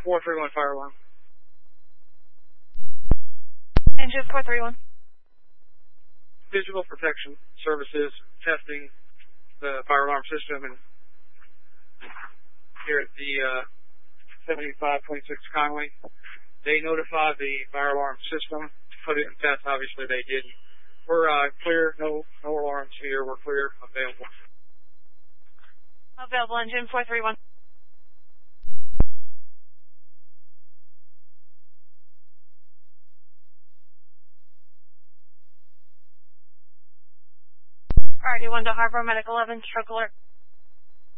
431 fire alarm. Engine 431. Physical protection services testing the fire alarm system and here at the 7526 Conway. They notified the fire alarm system to put it in test. Obviously they didn't. We're clear, no alarms here. We're clear, available. Available, engine 431. Alrighty, 1 to Harbor, Medic 11, stroke alert.